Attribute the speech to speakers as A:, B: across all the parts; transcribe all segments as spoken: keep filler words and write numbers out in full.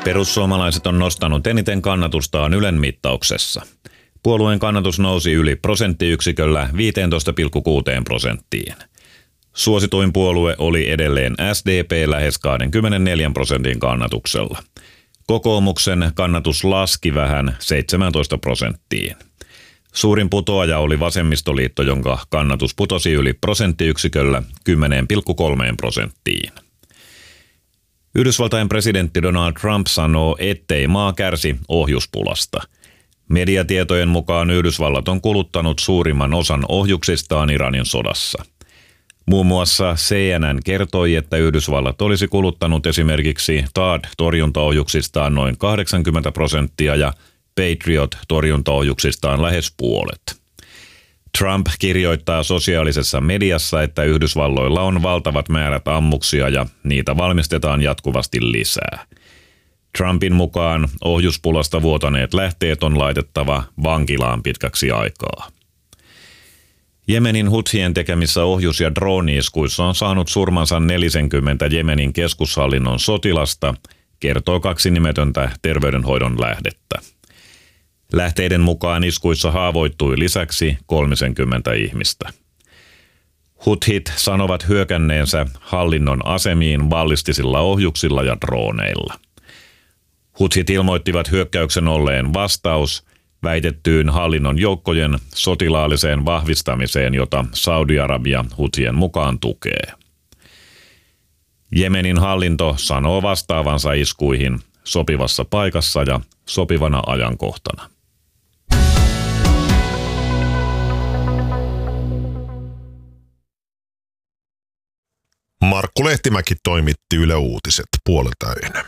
A: Perussuomalaiset on nostanut eniten kannatustaan Ylen mittauksessa. Puolueen kannatus nousi yli prosenttiyksiköllä viisitoista pilkku kuusi prosenttiin. Suosituin puolue oli edelleen S D P lähes kaksikymmentäneljä prosentin kannatuksella. Kokoomuksen kannatus laski vähän seitsemäntoista prosenttiin. Suurin putoaja oli Vasemmistoliitto, jonka kannatus putosi yli prosenttiyksiköllä kymmenen pilkku kolme prosenttiin. Yhdysvaltain presidentti Donald Trump sanoo, ettei maa kärsi ohjuspulasta. Mediatietojen mukaan Yhdysvallat on kuluttanut suurimman osan ohjuksistaan Iranin sodassa. Muun muassa C N N kertoi, että Yhdysvallat olisi kuluttanut esimerkiksi THAAD-torjuntaohjuksistaan noin kahdeksankymmentä prosenttia ja Patriot-torjuntaohjuksistaan lähes puolet. Trump kirjoittaa sosiaalisessa mediassa, että Yhdysvalloilla on valtavat määrät ammuksia ja niitä valmistetaan jatkuvasti lisää. Trumpin mukaan ohjuspulasta vuotaneet lähteet on laitettava vankilaan pitkäksi aikaa. Jemenin Huthien tekemissä ohjus- ja drooni-iskuissa on saanut surmansa neljäkymmentä Jemenin keskushallinnon sotilasta, kertoo kaksi nimetöntä terveydenhoidon lähdettä. Lähteiden mukaan iskuissa haavoittui lisäksi kolmekymmentä ihmistä. Huthit sanovat hyökänneensä hallinnon asemiin ballistisilla ohjuksilla ja drooneilla. Huthit ilmoittivat hyökkäyksen olleen vastaus väitettyyn hallinnon joukkojen sotilaalliseen vahvistamiseen, jota Saudi-Arabia Huthien mukaan tukee. Jemenin hallinto sanoo vastaavansa iskuihin sopivassa paikassa ja sopivana ajankohtana.
B: Markku Lehtimäki toimitti Yle Uutiset puolelta yönä.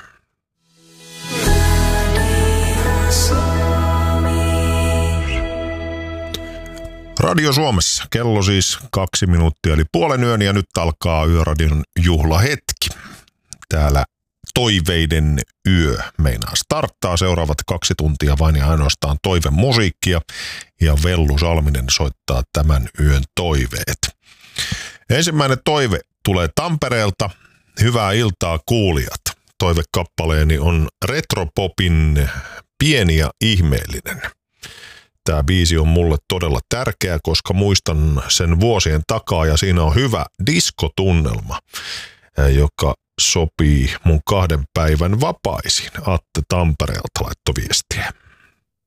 B: Radio Suomessa. Kello siis kaksi minuuttia eli puolen yön ja nyt alkaa Yöradion juhlahetki. Täällä toiveiden yö meinaa starttaa. Seuraavat kaksi tuntia vain ja ainoastaan toivemusiikkia ja Vellu Salminen soittaa tämän yön toiveet. Ensimmäinen toive tulee Tampereelta. Hyvää iltaa kuulijat. Toivekappaleeni on retropopin Pieni ja ihmeellinen. Tämä biisi on mulle todella tärkeä, koska muistan sen vuosien takaa ja siinä on hyvä diskotunnelma, joka sopii mun kahden päivän vapaisiin. Atte Tampereelta laittoi viestiä.